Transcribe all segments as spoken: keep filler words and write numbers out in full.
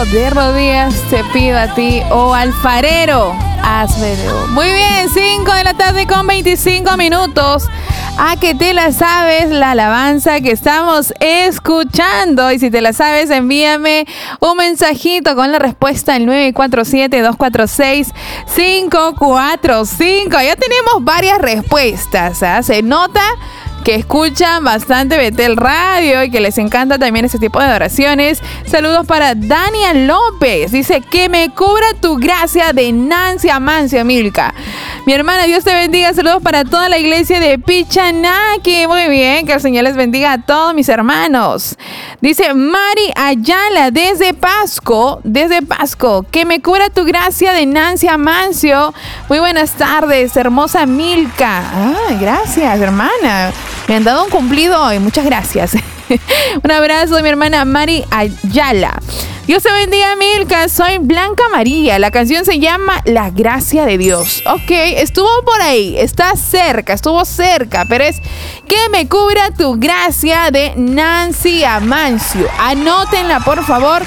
de rodillas te pido a ti, oh alfarero, hazmelo. Muy bien, cinco de la tarde con veinticinco minutos. A que te la sabes la alabanza que estamos escuchando. Y si te la sabes, envíame un mensajito con la respuesta al nueve cuatro siete, dos cuatro seis, cinco cuatro cinco. Ya tenemos varias respuestas, ¿eh? Se nota que escuchan bastante Betel Radio y que les encanta también ese tipo de oraciones. Saludos para Dania López. Dice, que me cubra tu gracia, de Nancy Amancio Milka. Mi hermana, Dios te bendiga. Saludos para toda la iglesia de Pichanaki. Muy bien, que el Señor les bendiga a todos mis hermanos. Dice Mari Ayala desde Pasco, desde Pasco. Que me cubra tu gracia, de Nancy Amancio. Muy buenas tardes, hermosa Milka. Ah, gracias, hermana. Me han dado un cumplido hoy. Muchas gracias. Un abrazo de mi hermana Mari Ayala. Dios te bendiga, Milka. Soy Blanca María. La canción se llama La Gracia de Dios. Ok, estuvo por ahí. Está cerca, estuvo cerca. Pero es Que me cubra tu gracia, de Nancy Amancio. Anótenla, por favor.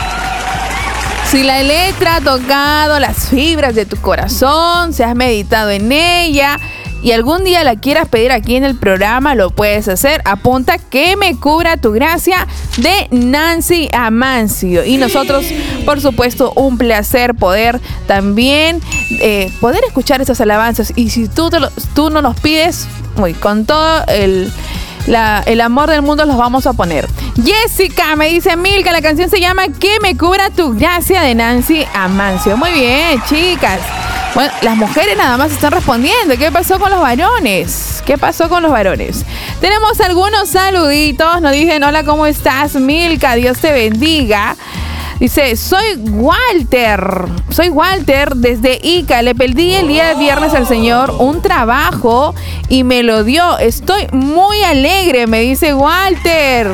Si la letra ha tocado las fibras de tu corazón, si has meditado en ella y algún día la quieras pedir aquí en el programa, lo puedes hacer. Apunta Que me cubra tu gracia, de Nancy Amancio. Y nosotros, por supuesto, un placer poder también eh, poder escuchar esas alabanzas. Y si tú, te lo, tú no los pides, uy, con todo el... La, el amor del mundo los vamos a poner. Jessica me dice, Milka, la canción se llama Que me cubra tu gracia, de Nancy Amancio. Muy bien, chicas. Bueno, las mujeres nada más están respondiendo. ¿Qué pasó con los varones? ¿Qué pasó con los varones? Tenemos algunos saluditos. Nos dicen, hola, ¿cómo estás, Milka? Dios te bendiga. Dice, soy Walter, soy Walter desde Ica. Le pedí el día de viernes al Señor un trabajo y me lo dio. Estoy muy alegre, me dice Walter.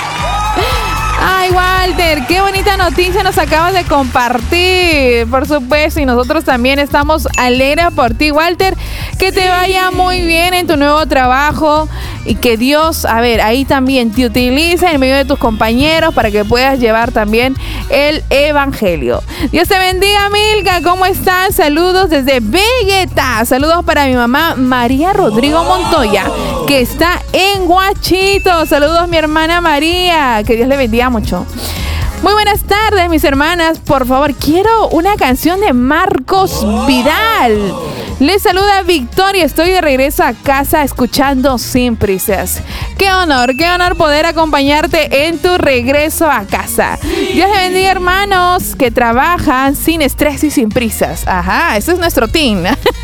Ay, Walter, qué bonita noticia nos acabas de compartir. Por supuesto, y nosotros también estamos alegres por ti, Walter. Que te vaya muy bien en tu nuevo trabajo y que Dios, a ver, ahí también te utilice en medio de tus compañeros para que puedas llevar también el evangelio. Dios te bendiga, Milka. ¿Cómo estás? Saludos desde Vegeta. Saludos para mi mamá María Rodrigo Montoya, que está en Huachito. Saludos, mi hermana María. Que Dios le bendiga mucho. Muy buenas tardes, mis hermanas. Por favor, quiero una canción de Marcos Vidal. Les saluda Victoria. Estoy de regreso a casa escuchando Sin Prisas. Qué honor, qué honor poder acompañarte en tu regreso a casa. Dios te bendiga, hermanos que trabajan sin estrés y sin prisas. Ajá, ese es nuestro team.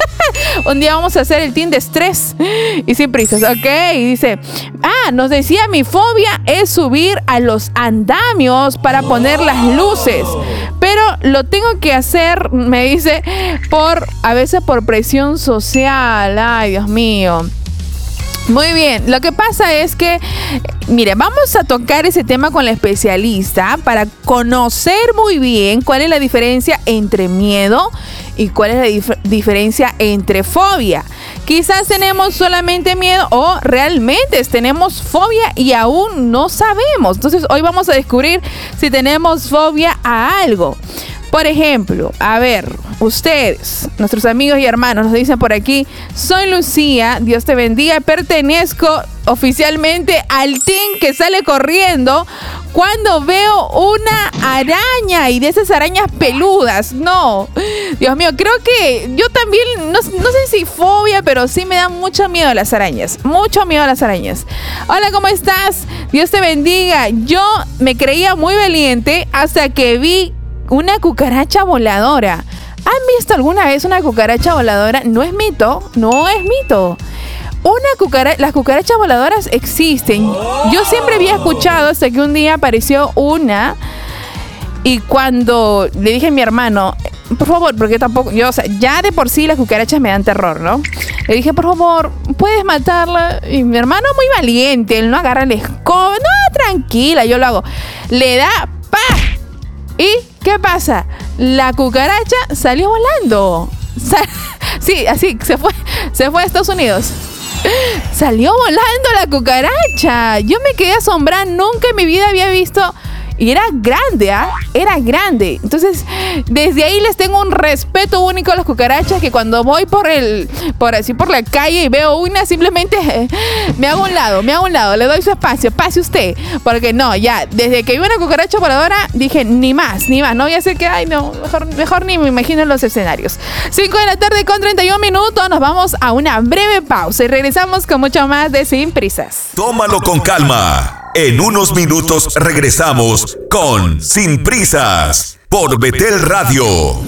Un día vamos a hacer el team de estrés y sin prisas. Ok, y dice, ah, nos decía, mi fobia es subir a los andamios para poner las luces. Pero lo tengo que hacer, me dice, por a veces por presión social. Ay, Dios mío. Muy bien, lo que pasa es que, mire, vamos a tocar ese tema con la especialista para conocer muy bien cuál es la diferencia entre miedo y cuál es la dif- diferencia entre fobia. Quizás tenemos solamente miedo o realmente tenemos fobia y aún no sabemos. Entonces hoy vamos a descubrir si tenemos fobia a algo. Por ejemplo, a ver, ustedes, nuestros amigos y hermanos, nos dicen por aquí, soy Lucía, Dios te bendiga, pertenezco oficialmente al team que sale corriendo cuando veo una araña y de esas arañas peludas. No, Dios mío, creo que yo también, no, no sé si fobia, pero sí me da mucho miedo a las arañas, mucho miedo a las arañas. Hola, ¿cómo estás? Dios te bendiga. Yo me creía muy valiente hasta que vi una cucaracha voladora. ¿Han visto alguna vez una cucaracha voladora? No es mito, no es mito. Una cucaracha, las cucarachas voladoras existen. Yo siempre había escuchado hasta que un día apareció una y cuando le dije a mi hermano, por favor, porque tampoco, yo, o sea, ya de por sí las cucarachas me dan terror, ¿no? Le dije, por favor, ¿puedes matarla? Y mi hermano muy valiente, él no agarra el escoba, no, tranquila, yo lo hago. Le da, ¡pa! ¿Y qué pasa? La cucaracha salió volando. Sal- sí, así, se fue, se fue a Estados Unidos. Salió volando la cucaracha. Yo me quedé asombrada. Nunca en mi vida había visto. Y era grande, ¿ah? Era grande. Entonces, desde ahí les tengo un respeto único a las cucarachas, que cuando voy por el, por así por la calle y veo una, simplemente eh, me hago a un lado, me hago a un lado, le doy su espacio, pase usted. Porque no, ya, desde que vi una cucaracha voladora, dije, ni más, ni más. No voy a hacer que, ay, no, mejor, mejor ni me imagino los escenarios. cinco de la tarde con treinta y un minutos, nos vamos a una breve pausa y regresamos con mucho más de Sin Prisas. Tómalo con calma. En unos minutos regresamos con Sin Prisas por Betel Radio.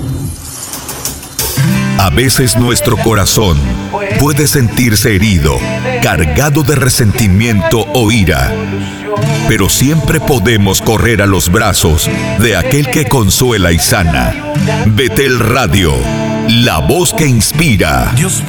A veces nuestro corazón puede sentirse herido, cargado de resentimiento o ira, pero siempre podemos correr a los brazos de aquel que consuela y sana. Betel Radio, la voz que inspira.